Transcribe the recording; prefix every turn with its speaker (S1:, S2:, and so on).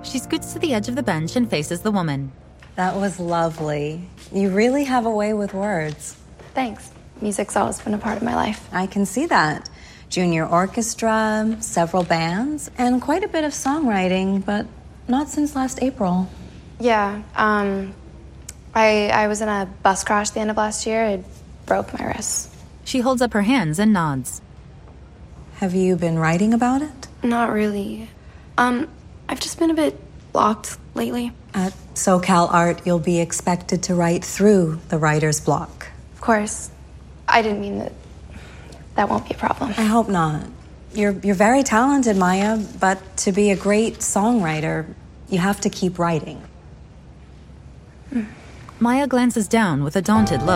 S1: She scoots to the edge of the bench and faces the woman.
S2: That was lovely. You really have a way with words.
S3: Thanks. Music's always been a part of my life.
S2: I can see that. Junior orchestra, several bands, and quite a bit of songwriting, but not since last April.
S3: Yeah, I was in a bus crash the end of last year. It broke my wrist.
S1: She holds up her hands and nods.
S2: Have you been writing about it?
S3: Not really. I've just been a bit blocked lately.
S2: At SoCal Art, you'll be expected to write through the writer's block.
S3: Of course. I didn't mean that. That won't be a problem.
S2: I hope not. You're very talented, Maya, but to be a great songwriter, you have to keep writing.
S1: Maya glances down with a daunted look.